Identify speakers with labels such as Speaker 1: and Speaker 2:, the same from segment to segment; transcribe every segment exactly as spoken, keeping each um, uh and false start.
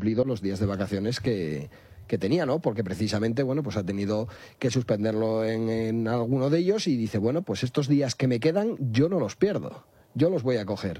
Speaker 1: cumplido los días de vacaciones que, que tenía, ¿no? Porque precisamente, bueno, pues ha tenido que suspenderlo en, en alguno de ellos y dice, bueno, pues estos días que me quedan yo no los pierdo, yo los voy a coger.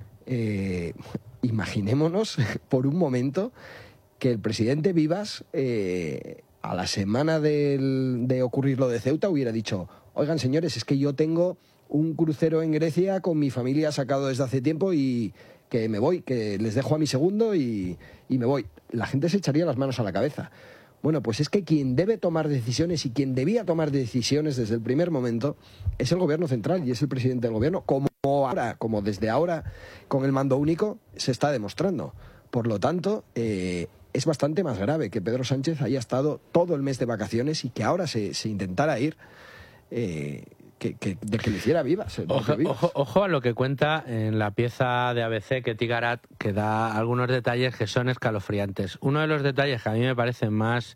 Speaker 1: Eh, imaginémonos por un momento que el presidente Vivas, eh, a la semana del, de ocurrir lo de Ceuta, hubiera dicho, oigan señores, es que yo tengo un crucero en Grecia con mi familia sacado desde hace tiempo y que me voy, que les dejo a mi segundo y, y me voy. La gente se echaría las manos a la cabeza. Bueno, pues es que quien debe tomar decisiones y quien debía tomar decisiones desde el primer momento es el gobierno central y es el presidente del gobierno, como ahora, como desde ahora con el mando único se está demostrando. Por lo tanto, eh, es bastante más grave que Pedro Sánchez haya estado todo el mes de vacaciones y que ahora se, se intentara ir eh, que, que, de que lo hiciera Vivas.
Speaker 2: Ojo, ojo, ojo a lo que cuenta en la pieza de A B C que Tigarat, que da algunos detalles que son escalofriantes. Uno de los detalles que a mí me parecen más,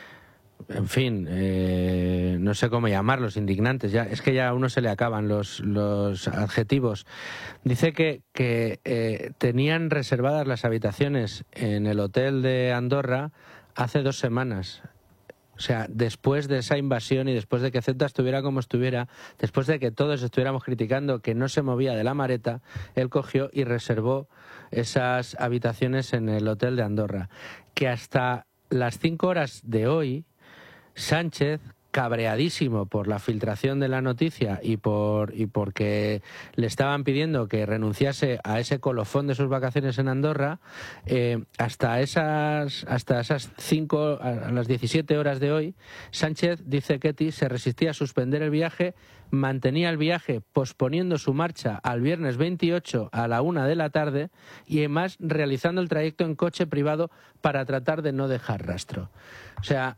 Speaker 2: en fin, eh, no sé cómo llamarlos, indignantes, ya es que ya a uno se le acaban los, los adjetivos. Dice que, que eh, tenían reservadas las habitaciones en el hotel de Andorra hace dos semanas. O sea, después de esa invasión y después de que Ceuta estuviera como estuviera, después de que todos estuviéramos criticando que no se movía de la Mareta, él cogió y reservó esas habitaciones en el hotel de Andorra. Que hasta las cinco horas de hoy, Sánchez, cabreadísimo por la filtración de la noticia y por y porque le estaban pidiendo que renunciase a ese colofón de sus vacaciones en Andorra, eh, hasta esas hasta esas cinco a las diecisiete horas de hoy, Sánchez, dice Ketty, se resistía a suspender el viaje, mantenía el viaje posponiendo su marcha al viernes veintiocho a la una de la tarde y además realizando el trayecto en coche privado para tratar de no dejar rastro. O sea,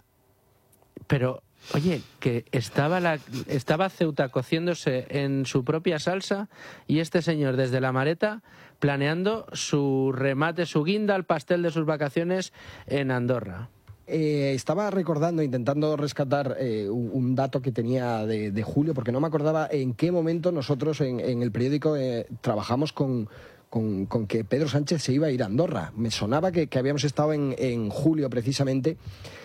Speaker 2: pero oye, que estaba la estaba Ceuta cociéndose en su propia salsa y este señor desde la Mareta planeando su remate, su guinda al pastel de sus vacaciones en Andorra.
Speaker 1: Eh, estaba recordando, intentando rescatar eh, un, un dato que tenía de, de julio, porque no me acordaba en qué momento nosotros en, en el periódico eh, trabajamos con, con, con que Pedro Sánchez se iba a ir a Andorra. Me sonaba que, que habíamos estado en, en julio precisamente.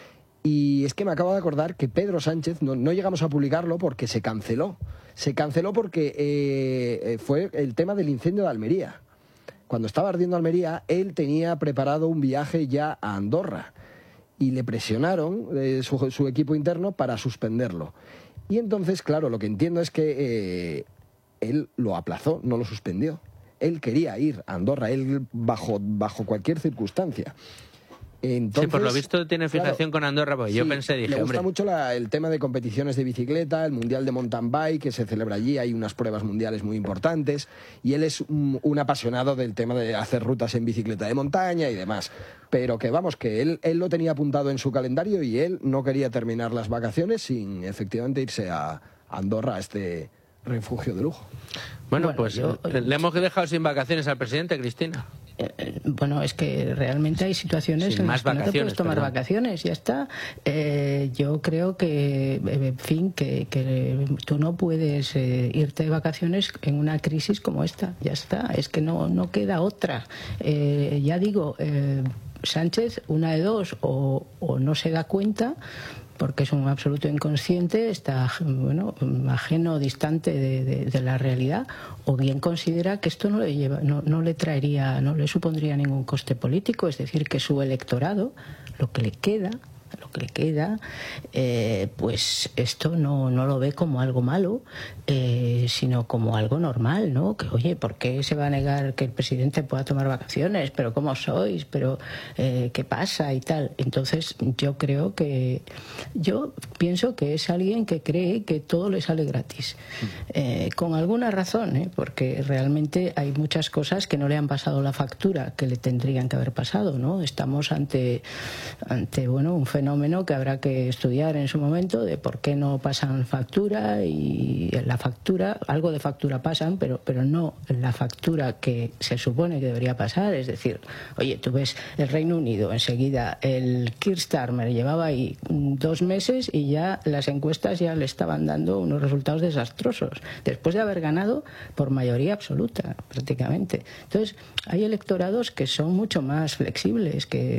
Speaker 1: Y es que me acabo de acordar que Pedro Sánchez, no, no llegamos a publicarlo porque se canceló. Se canceló porque eh, fue el tema del incendio de Almería. Cuando estaba ardiendo Almería, él tenía preparado un viaje ya a Andorra. Y le presionaron eh, su, su equipo interno para suspenderlo. Y entonces, claro, lo que entiendo es que eh, él lo aplazó, no lo suspendió. Él quería ir a Andorra, él bajo, bajo cualquier circunstancia. Entonces,
Speaker 2: sí, por lo visto tiene fijación
Speaker 1: claro,
Speaker 2: con Andorra, porque sí, yo pensé, dije,
Speaker 1: le gusta
Speaker 2: hombre...
Speaker 1: mucho la, el tema de competiciones de bicicleta, el Mundial de Mountain Bike que se celebra allí, hay unas pruebas mundiales muy importantes y él es un, un apasionado del tema de hacer rutas en bicicleta de montaña y demás, pero que vamos, que él, él lo tenía apuntado en su calendario y él no quería terminar las vacaciones sin efectivamente irse a Andorra, a este refugio de lujo.
Speaker 2: Bueno,
Speaker 3: bueno
Speaker 2: pues
Speaker 3: yo,
Speaker 2: le hemos dejado sin vacaciones al presidente, Cristina.
Speaker 3: Eh, bueno, es que realmente hay situaciones
Speaker 2: sin
Speaker 3: en
Speaker 2: las
Speaker 3: las que no te puedes tomar
Speaker 2: perdón.
Speaker 3: vacaciones, ya está. Eh, yo creo que, en fin, que, que tú no puedes eh, irte de vacaciones en una crisis como esta, ya está. Es que no, no queda otra. Eh, ya digo, eh, Sánchez, una de dos, o, o no se da cuenta, porque es un absoluto inconsciente, está bueno, ajeno, distante de, de, de la realidad, o bien considera que esto no le lleva, no, no le traería, no le supondría ningún coste político, es decir, que su electorado, lo que le queda, lo que le queda, eh, pues esto no, no lo ve como algo malo, eh, sino como algo normal, ¿no? Que oye, ¿por qué se va a negar que el presidente pueda tomar vacaciones? ¿Pero cómo sois? ¿Pero eh, qué pasa? Y tal. Entonces yo creo que, yo pienso que es alguien que cree que todo le sale gratis. Eh, con alguna razón, ¿eh? Porque realmente hay muchas cosas que no le han pasado la factura que le tendrían que haber pasado, ¿no? Estamos ante, ante bueno, un fenómeno fenómeno que habrá que estudiar en su momento de por qué no pasan factura, y la factura, algo de factura pasan, pero, pero no la factura que se supone que debería pasar. Es decir, oye, tú ves el Reino Unido, enseguida el Keir Starmer llevaba ahí dos meses y ya las encuestas ya le estaban dando unos resultados desastrosos, después de haber ganado por mayoría absoluta prácticamente. Entonces, hay electorados que son mucho más flexibles, que